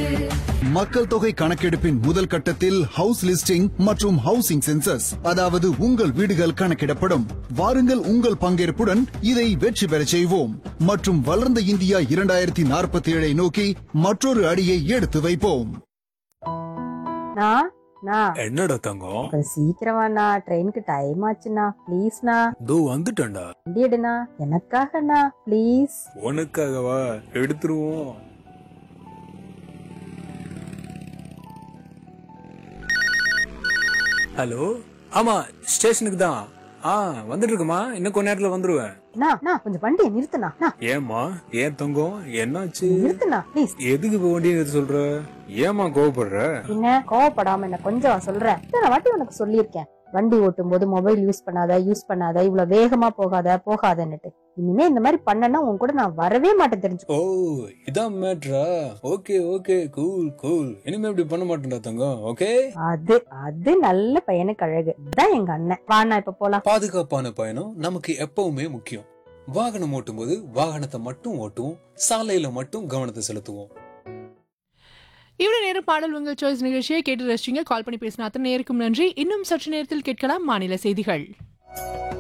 மக்கள் தொகை கணக்கெடுப்பின் முதல் கட்டத்தில் ஹவுஸ் லிஸ்டிங் மற்றும் ஹவுசிங் சென்சஸ், அதாவது உங்கள் வீடுகள் கணக்கிடப்படும். வாருங்கள், உங்கள் பங்கேற்புடன் இதை வெற்றி பெறச் செய்வோம் மற்றும் வளர்ந்த இந்தியா 2047 நோக்கி மற்றொரு அடியை எடுத்து வைப்போம். என்னடா தங்கம், சீக்கிரமாண்ணா, ட்ரெயினுக்கு டைம் ஆச்சுண்ணா, ப்ளீஸ்ண்ணா. தோ வந்துட்டேன்டா. வண்டி எடுண்ணா, எனக்காகண்ணா, ப்ளீஸ். உனக்காகவா? எடுத்துருவோம். ஹலோ, ஆமா ஸ்டேஷனுக்கு தான். வந்துட்டு இருக்குமா, இன்னும் கொஞ்ச நேரத்துல வந்துருவேன். கொஞ்சம் வண்டியை நிறுத்துனா. ஏமா, ஏன் தங்கம், என்னாச்சு? நிறுத்துனா ப்ளீஸ். எதுக்கு இப்ப வண்டியை நிறுத்த சொல்ற? ஏமா கோவப்படுற? என்ன கோவப்படாம என்ன கொஞ்சம் சொல்றேன். நான் வாட்டி உனக்கு சொல்லியிருக்கேன், வண்டி ஓட்டும் போது மொபைல் யூஸ் பண்ணாத, இவ்வளவு வேகமா போகாதன்னுட்டு. இனிமே இந்த மாதிரி பண்ணனா உன் கூட நான் வரவே மாட்டேன், தெரிஞ்சு. ஓ, இதான் மேட்ரா? Okay okay, cool cool. இனிமே இப்படி பண்ண மாட்டேன்டா தங்கம். ஓகே, அது நல்ல பையனுக்கு அழகு தான் எங்க அண்ணன். வாண்ணா இப்ப போலாம். பாதுகாப்பான பயணம் நமக்கு எப்பவுமே முக்கியம். வாகனம் ஓட்டும் போது வாகனத்தை மட்டும் ஓட்டுவோம், சாலையில மட்டும் கவனத்தை செலுத்துவோம். இவ்வளவு நேரம் பாடல் உங்கள் சாய்ஸ் நிகழ்ச்சியை கேட்டு ரசிச்சீங்க. கால் பண்ணி பேசின அத்தனை நேருக்கும் நன்றி. இன்னும் சற்று நேரத்தில் கேட்கலாம் மாநில செய்திகள்.